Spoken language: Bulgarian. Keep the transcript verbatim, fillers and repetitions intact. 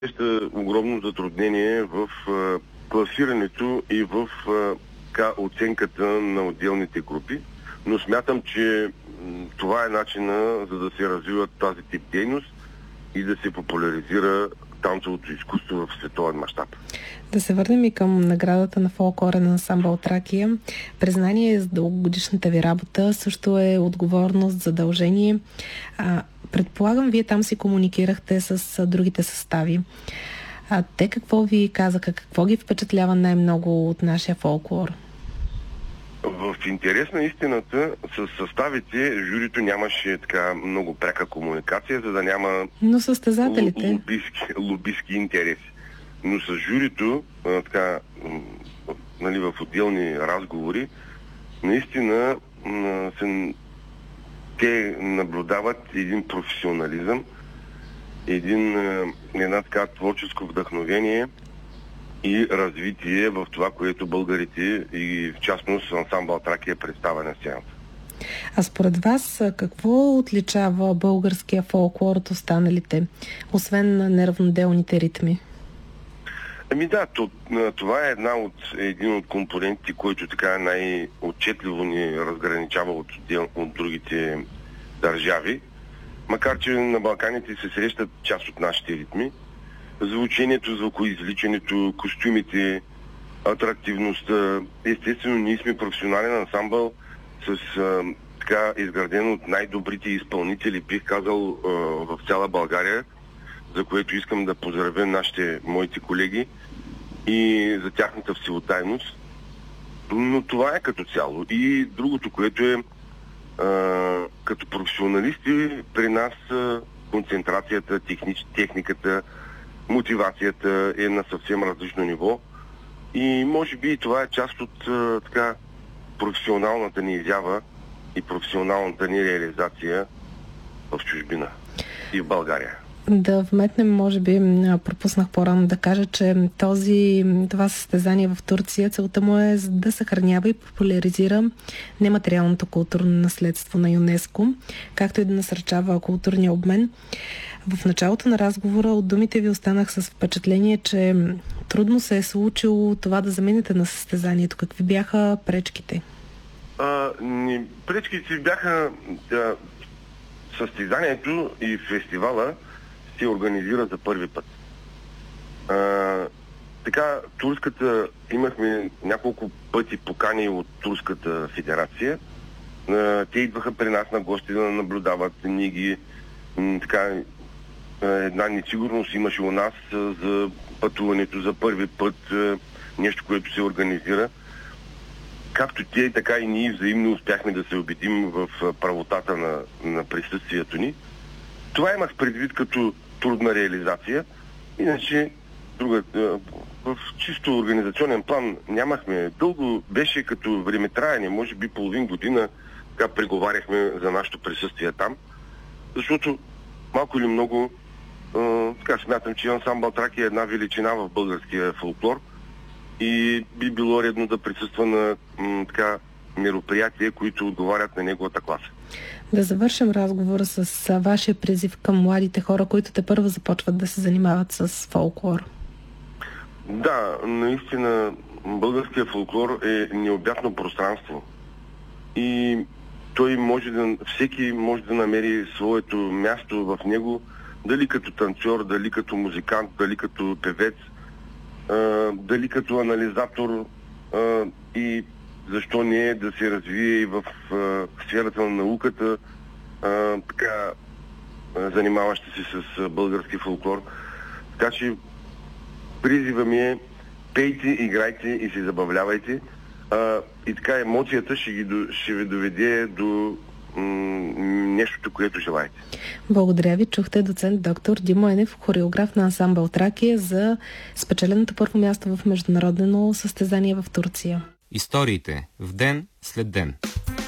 среща огромно затруднение в а, класирането и в а, ка, оценката на отделните групи, но смятам, че м, това е начина, за да се развива тази тип дейност и да се популяризира танцовото изкуство в световен мащаб. Да се върнем и към наградата на фолклорен ансамбъл Тракия. Признание за дългогодишната ви работа също е отговорност, задължение. А, предполагам, вие там си комуникирахте с а, другите състави. А те какво ви казаха? Какво ги впечатлява най-много от нашия фолклор? В интерес на истината, с съставите журито нямаше така много пряка комуникация, за да няма Но състезателите? лобистки, лобистки интереси. Но с журито, а, така, нали, в отделни разговори, наистина а, се, те наблюдават един професионализъм, един, а, една така творческо вдъхновение и развитие в това, което българите и в частност ансамбъл Тракия представя на сцената. А според вас какво отличава българския фолклор от останалите, освен на неравноделните ритми? Ами да, това е една от, един от компонентите, който така най-отчетливо ни разграничава от, от другите държави. Макар че на Балканите се срещат част от нашите ритми, звучението, звукоизвличането, костюмите, атрактивността. Естествено, ние сме професионален ансамбъл с а, така изграден от най-добрите изпълнители, бих казал, а, в цяла България, за което искам да поздравя нашите, моите колеги и за тяхната всеотдайност. Но това е като цяло. И другото, което е а, като професионалисти при нас а, концентрацията, технич, техниката, мотивацията е на съвсем различно ниво и може би това е част от а, така професионалната ни изява и професионалната ни реализация в чужбина и в България. Да вметнем, може би, пропуснах по-рано да кажа, че този, това състезание в Турция, целта му е да съхранява и популяризира нематериалното културно наследство на ЮНЕСКО, както и да насърчава културния обмен. В началото на разговора от думите ви останах с впечатление, че трудно се е случило това да замените на състезанието. Какви бяха пречките? А, не, пречките бяха да, състезанието и фестивала се организира за първи път. А, така, турската, имахме няколко пъти покани от Турската федерация. А, те идваха при нас на гости да наблюдават. Ние ги м, така, една несигурност имаше у нас за пътуването за първи път, нещо, което се организира. Както те, така и ние взаимно успяхме да се убедим в правотата на, на присъствието ни. Това имах предвид като трудна реализация. Иначе, друга, в чисто организационен план нямахме. Дълго беше като времетраене, може би половин година така преговаряхме за нашето присъствие там, защото малко или много Uh, така смятам, че ансамбъл Тракия е една величина в българския фолклор и би било редно да присъства на м, така мероприятия, които отговарят на неговата класа. Да завършим разговора с вашия призив към младите хора, които те първо започват да се занимават с фолклор. Да, наистина българския фолклор е необятно пространство и той може да, всеки може да намери своето място в него, дали като танцор, дали като музикант, дали като певец, а, дали като анализатор а, и защо не да се развие и в а, сферата на науката, а, така а, занимаващи се с а, български фолклор. Така че призива ми е: пейте, играйте и се забавлявайте. А, и така емоцията ще, ги, ще ви доведе до нещото, което желаете. Благодаря ви. Чухте доцент доктор Димо Енев, хореограф на ансамбъл Тракия, за спечеленото първо място в международно състезание в Турция. Историите в ден след ден.